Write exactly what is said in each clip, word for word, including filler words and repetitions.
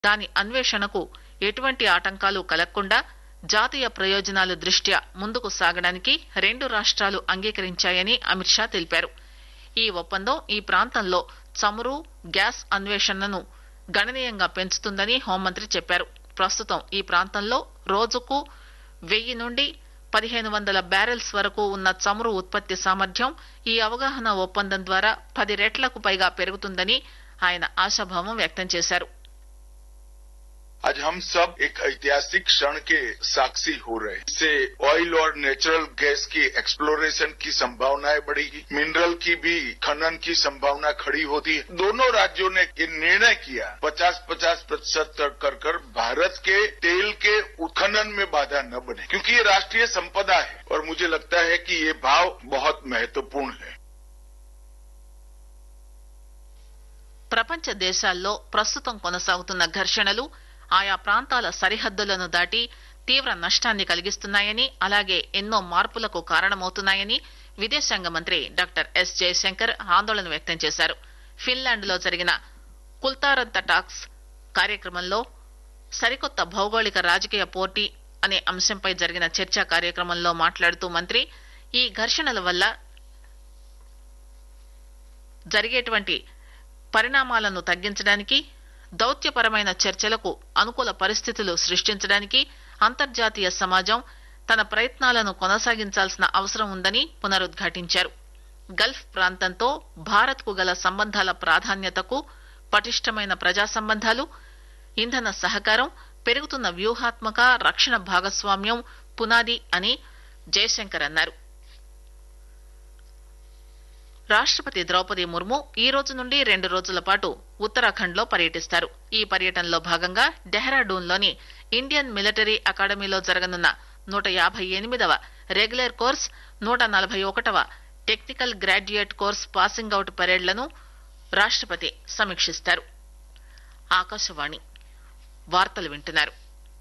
దాని అన్వేషణకు ఎటువంటి ఆటంకాలు కలగకుండా జాతీయ ప్రయోజనాల దృష్ట్యా ముందుకు సాగడానికి రెండు రాష్ట్రాలు అంగీకరించాయని అమిత్ షా తెలిపారు. ఈ ఒప్పందం ఈ ప్రాంతంలో చమురు, గ్యాస్ అన్వేషణను గణనీయంగా పెంచుతుందని హోంమంత్రి చెప్పారు. ప్రస్తుతం ఈ ప్రాంతంలో రోజుకు వెయ్యి నుండి పదిహేను వందల బ్యారెల్స్ వరకు ఉన్న చమురు ఉత్పత్తి సామర్థ్యం ఈ అవగాహన ఒప్పందం ద్వారా పది రెట్లకు పైగా పెరుగుతుందని ఆయన ఆశాభావం వ్యక్తం చేశారు. आज हम सब एक ऐतिहासिक क्षण के साक्षी हो रहे हैं. इससे ऑयल और नेचुरल गैस की एक्सप्लोरेशन की संभावनाएं बढ़ेगी, मिनरल की भी खनन की संभावना खड़ी होती है. दोनों राज्यों ने ये निर्णय किया पचास पचास प्रतिशत कर कर भारत के तेल के उत्खनन में बाधा न बने, क्योंकि ये राष्ट्रीय संपदा है और मुझे लगता है कि ये भाव बहुत महत्वपूर्ण है. ప్రపంచ దేశాల్లో ప్రస్తుతం కొనసాగుతున్న ఘర్షణలు ఆయా ప్రాంతాల సరిహద్దులను దాటి తీవ్ర నష్టాన్ని కలిగిస్తున్నాయని, అలాగే ఎన్నో మార్పులకు కారణమవుతున్నాయని విదేశాంగ మంత్రి డాక్టర్ ఎస్ జయశంకర్ ఆందోళన వ్యక్తం చేశారు. ఫిన్లాండ్ లో జరిగిన కుల్తారంత టాక్స్ కార్యక్రమంలో సరికొత్త భౌగోళిక రాజకీయ పోటీ అనే అంశంపై జరిగిన చర్చా కార్యక్రమంలో మాట్లాడుతూ మంత్రి ఈ ఘర్షణల వల్ల జరిగేటువంటి పరిణామాలను తగ్గించడానికి, దౌత్యపరమైన చర్చలకు అనుకూల పరిస్థితులు సృష్టించడానికి అంతర్జాతీయ సమాజం తన ప్రయత్నాలను కొనసాగించాల్సిన అవసరం ఉందని పునరుద్ఘాటించారు. గల్ఫ్ ప్రాంతంతో భారత్ కు గల సంబంధాల ప్రాధాన్యతకు పటిష్టమైన ప్రజా సంబంధాలు, ఇంధన సహకారం, పెరుగుతున్న వ్యూహాత్మక రక్షణ భాగస్వామ్యం పునాది అని జయశంకర్ అన్నారు. రాష్టపతి ద్రౌపది ముర్ము ఈ రోజు నుండి రెండు రోజుల పాటు ఉత్తరాఖండ్ లో పర్యటిస్తారు. ఈ పర్యటనలో భాగంగా డెహ్రాడూన్ లోని ఇండియన్ మిలిటరీ అకాడమీలో జరగనున్న నూట యాభై ఎనిమిదవ రెగ్యులర్ కోర్స్, నూట నలభై ఒకటవ technical graduate course passing out పరేడ్లను రాష్టపతి సమీక్షిస్తారు. ఆకాశవాణి వార్తలు వింటున్నారు.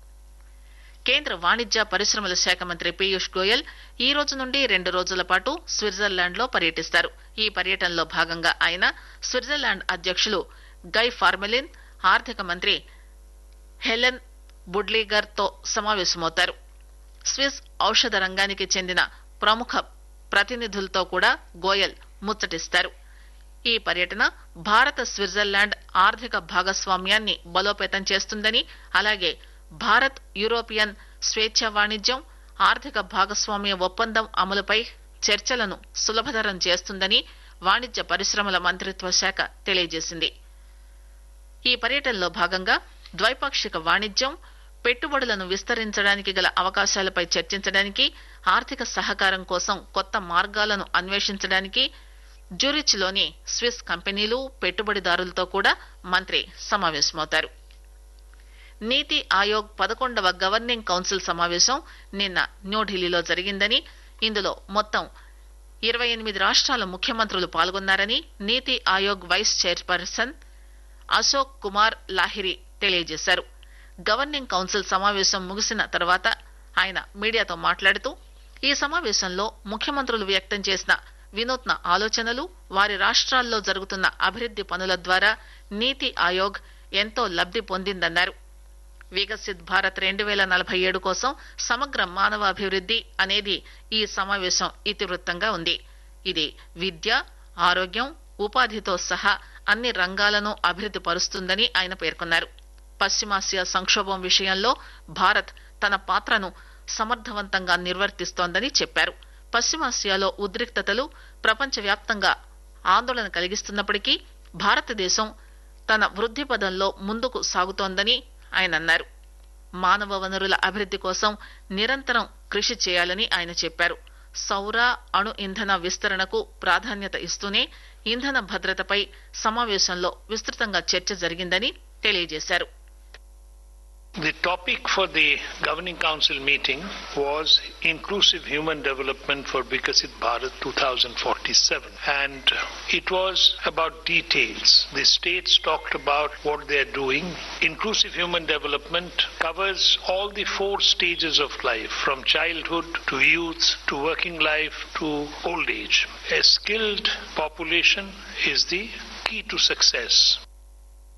కేంద్ర వాణిజ్య పరిశ్రమల శాఖ మంత్రి పీయూష్ గోయల్ ఈ రోజు నుండి రెండు రోజుల పాటు స్విట్జర్లాండ్ లో పర్యటిస్తారు. ఈ పర్యటనలో భాగంగా ఆయన స్విట్జర్లాండ్ అధ్యక్షులు గై ఫార్మెలిన్, ఆర్థిక మంత్రి హెలెన్ బుడ్లీగర్ తో సమావేశమవుతారు. స్విస్ ఔషధ రంగానికి చెందిన ప్రముఖ ప్రతినిధులతో కూడా గోయల్ ముచ్చటిస్తారు. ఈ పర్యటన భారత స్విట్జర్లాండ్ ఆర్థిక భాగస్వామ్యాన్ని బలోపేతం చేస్తుందని, అలాగే భారత్ యూరోపియన్ స్వేచ్ఛ వాణిజ్యం, ఆర్థిక భాగస్వామ్య ఒప్పందం అమలుపై చర్చలను సులభతరం చేస్తుందని వాణిజ్య పరిశ్రమల మంత్రిత్వ శాఖ తెలియజేసింది. ఈ పర్యటనలో భాగంగా ద్వైపాక్షిక వాణిజ్యం, పెట్టుబడులను విస్తరించడానికి గల అవకాశాలపై చర్చించడానికి, ఆర్థిక సహకారం కోసం కొత్త మార్గాలను అన్వేషించడానికి జ్యూరిచ్ లోని స్విస్ కంపెనీలు, పెట్టుబడిదారులతో కూడా మంత్రి సమావేశమవుతారు. నీతి ఆయోగ్ పదకొండవ గవర్నింగ్ కౌన్సిల్ సమావేశం నిన్న న్యూఢిల్లీలో జరిగిందని, ఇందులో మొత్తం ఇరవై ఎనిమిది రాష్ట్రాల ముఖ్యమంత్రులు పాల్గొన్నారని నీతి ఆయోగ్ వైస్ చైర్పర్సన్ అశోక్ కుమార్ లాహిరి తెలియజేశారు. గవర్నింగ్ కౌన్సిల్ సమావేశం ముగిసిన తర్వాత ఆయన మీడియాతో మాట్లాడుతూ ఈ సమావేశంలో ముఖ్యమంత్రులు వ్యక్తం చేసిన వినూత్న ఆలోచనలు, వారి రాష్ట్రాల్లో జరుగుతున్న అభివృద్ది పనుల ద్వారా నీతి ఆయోగ్ ఎంతో లబ్ది పొందిందన్నారు. వికసిత్ భారత్ రెండు వేల నలభై ఏడు కోసం సమగ్ర మానవాభివృద్ది అనేది ఈ సమావేశం ఇతివృత్తంగా ఉంది. ఇది విద్య, ఆరోగ్యం, ఉపాధితో సహా అన్ని రంగాలను అభివృద్ది పరుస్తుందని ఆయన పేర్కొన్నారు. పశ్చిమాసియా సంక్షోభం విషయంలో భారత్ తన పాత్రను సమర్థవంతంగా నిర్వర్తిస్తోందని చెప్పారు. పశ్చిమాసియాలో ఉద్రిక్తతలు ప్రపంచవ్యాప్తంగా ఆందోళన కలిగిస్తున్నప్పటికీ భారతదేశం తన వృద్ధి పదంలో ముందుకు సాగుతోందని ఆయన అన్నారు. మానవ వనరుల అభివృద్ది కోసం నిరంతరం కృషి చేయాలని ఆయన చెప్పారు. సౌర, అణు ఇంధన విస్తరణకు ప్రాధాన్యత ఇస్తూనే ఇంధన భద్రతపై సమావేశంలో విస్తృతంగా చర్చ జరిగిందని తెలియజేశారు. The topic for the Governing Council meeting was Inclusive Human Development for Vikasit Bharat twenty forty-seven, and it was about details. The states talked about what they are doing. Inclusive Human Development covers all the four stages of life, from childhood to youth to working life to old age. A skilled population is the key to success.